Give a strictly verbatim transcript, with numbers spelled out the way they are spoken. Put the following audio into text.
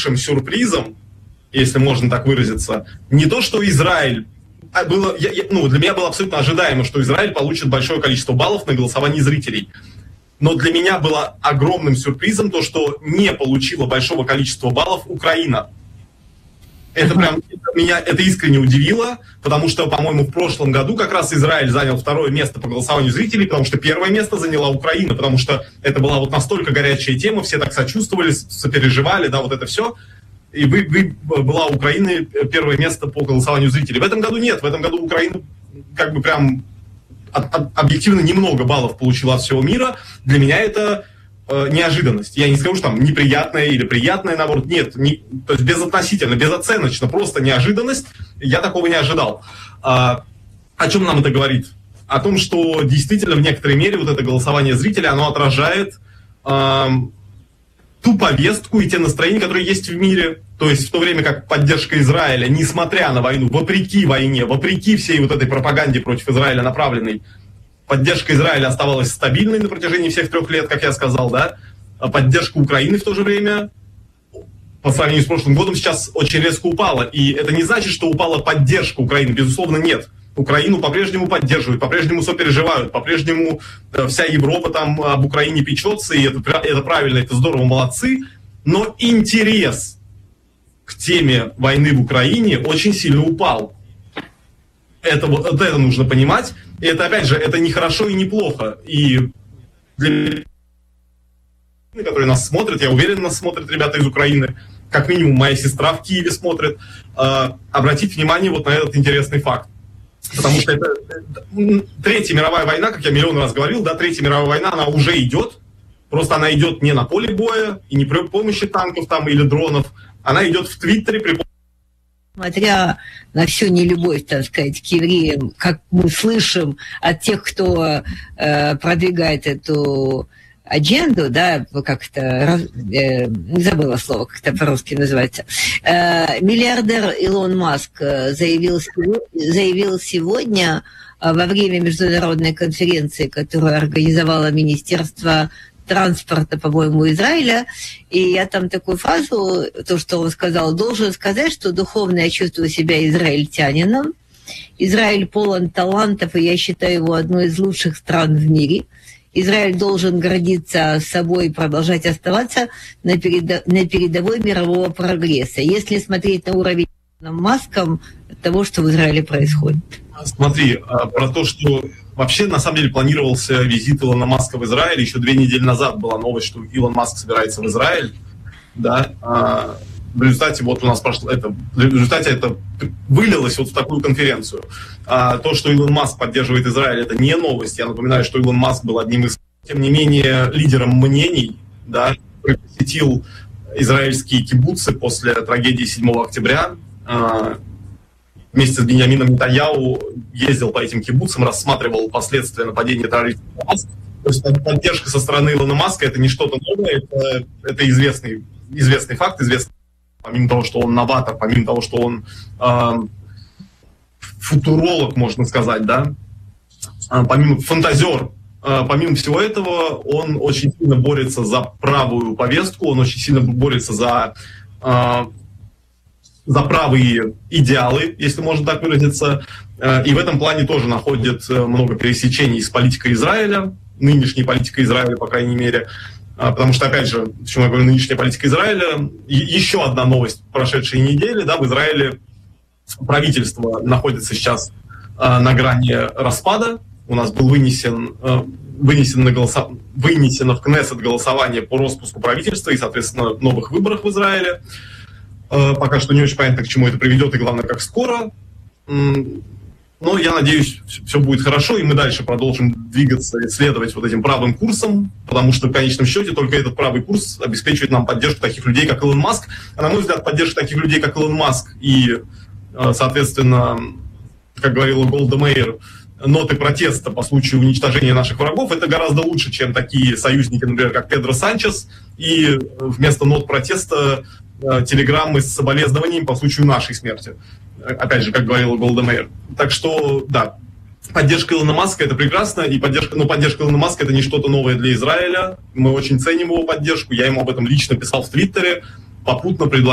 большим сюрпризом, если можно так выразиться, не то, что Израиль... Было, я, я, ну, для меня было абсолютно ожидаемо, что Израиль получит большое количество баллов на голосовании зрителей. Но для меня было огромным сюрпризом то, что не получила большого количества баллов Украина. Это прям это меня это искренне удивило, потому что, по-моему, в прошлом году как раз Израиль занял второе место по голосованию зрителей, потому что первое место заняла Украина, потому что это была вот настолько горячая тема, все так сочувствовали, сопереживали, да, вот это все. И вы, вы, была у Украины первое место по голосованию зрителей. В этом году нет, в этом году Украина как бы прям от, от, объективно немного баллов получила от всего мира. Для меня это э, неожиданность. Я не скажу, что там неприятная или приятная, наоборот, нет. Не, то есть безотносительно, безоценочно, просто неожиданность. Я такого не ожидал. А, о чем нам это говорит? О том, что действительно в некоторой мере вот это голосование зрителей, оно отражает... Э, ту повестку и те настроения, которые есть в мире. То есть в то время как поддержка Израиля, несмотря на войну, вопреки войне, вопреки всей вот этой пропаганде против Израиля направленной, поддержка Израиля оставалась стабильной на протяжении всех трех лет, как я сказал, да. А поддержка Украины в то же время, по сравнению с прошлым годом, сейчас очень резко упала. И это не значит, что упала поддержка Украины. Безусловно, нет. Украину по-прежнему поддерживают, по-прежнему сопереживают, по-прежнему э, вся Европа там об Украине печется, и это, это правильно, это здорово, молодцы. Но интерес к теме войны в Украине очень сильно упал. Это, вот это нужно понимать. И это, опять же, это не хорошо и не плохо. И для которые нас смотрят, я уверен, нас смотрят ребята из Украины, как минимум моя сестра в Киеве смотрит, э, обратить внимание вот на этот интересный факт. Потому что это Третья мировая война, как я миллион раз говорил, да, Третья мировая война, она уже идет. Просто она идет не на поле боя и не при помощи танков там или дронов. Она идет в Твиттере при помощи... Несмотря на всю нелюбовь, так сказать, к евреям, как мы слышим от тех, кто э, продвигает эту адженду, да, как-то, э, не забыла слово, как это по-русски называется, э, миллиардер Илон Маск заявил, заявил сегодня э, во время международной конференции, которую организовало Министерство транспорта, по-моему, Израиля, и я там такую фразу, то, что он сказал, должен сказать, что духовно я чувствую себя израильтянином. Израиль полон талантов, и я считаю его одной из лучших стран в мире. Израиль должен гордиться собой и продолжать оставаться на, передо... на передовой мирового прогресса, если смотреть на уровень Маском того, что в Израиле происходит. Смотри, про то, что вообще на самом деле планировался визит Илона Маска в Израиль. Еще две недели назад была новость, что Илон Маск собирается в Израиль. Да? В результате вот у нас прошло это, в результате это вылилось вот в такую конференцию. А то, что Илон Маск поддерживает Израиль, это не новость. Я напоминаю, что Илон Маск был одним из, тем не менее, лидером мнений, да, который посетил израильские кибуцы после трагедии седьмого октября. А, вместе с Биньямином Нетаньяху ездил по этим кибуцам, рассматривал последствия нападения террористов на Маск. То есть поддержка со стороны Илона Маска — это не что-то новое, это, это известный, известный факт, известный. Помимо того, что он новатор, помимо того, что он э, футуролог, можно сказать, да, э, помимо фантазер, э, помимо всего этого, он очень сильно борется за правую повестку, он очень сильно борется за, э, за правые идеалы, если можно так выразиться, э, и в этом плане тоже находит много пересечений с политикой Израиля, нынешней политикой Израиля, по крайней мере. Потому что, опять же, почему я говорю нынешняя политика Израиля, еще одна новость прошедшей недели, да, в Израиле правительство находится сейчас э, на грани распада. У нас был вынесен, э, вынесен на голоса... вынесено в Кнессет голосование по распуску правительства и, соответственно, новых выборах в Израиле. Э, пока что не очень понятно, к чему это приведет и, главное, как скоро. Но я надеюсь, все будет хорошо, и мы дальше продолжим двигаться и следовать вот этим правым курсом, потому что в конечном счете только этот правый курс обеспечивает нам поддержку таких людей, как Илон Маск. А на мой взгляд, поддержка таких людей, как Илон Маск и, соответственно, как говорила Голда Меир, ноты протеста по случаю уничтожения наших врагов, это гораздо лучше, чем такие союзники, например, как Педро Санчес, и вместо нот протеста телеграммы с соболезнованием по случаю нашей смерти. Опять же, как говорила Голда Меир. Так что, да, поддержка Илона Маска — это прекрасно, и поддержка, но поддержка Илона Маска — это не что-то новое для Израиля. Мы очень ценим его поддержку. Я ему об этом лично писал в Твиттере, попутно предлагал